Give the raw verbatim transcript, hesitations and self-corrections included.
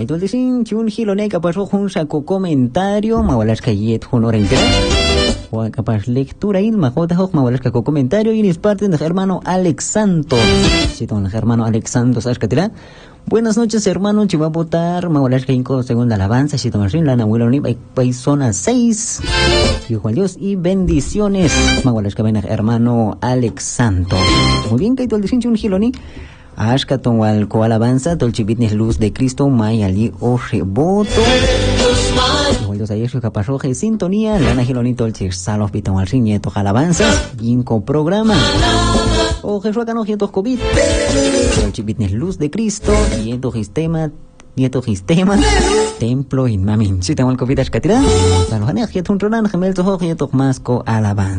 Kay tuldisin chun hilone capaz un saco comentario mawalas kayet honorente. O capaz lectura y majota hok mawalas caco comentario y es parte del hermano Alex Santos. Si ton el hermano Alex Santos ascatila. Buenas noches, hermano. Chiva votar mawalas kainko segunda alabanza. Si tomas la nahuela ni pay zona seis. Hijo Dios y bendiciones. Mawalas kabena hermano Alex Santos. Muy bien, kay tuldisin chun hiloni. Ashkaton wal ko alabanza tol chibitnes luz de Cristo may ali o reboto. Igual ayer su caparroje sintonía lana hilonito el chir salos pitan al riñeto alabanzas ginko programa. O jesua cano jetos covid. Tol chibitnes luz de Cristo y ento sistema nieto sistema templo in mamin. Si tengo el covid ashkatira. Salos ane jetun ronan gemel toho jetos masco alabanza.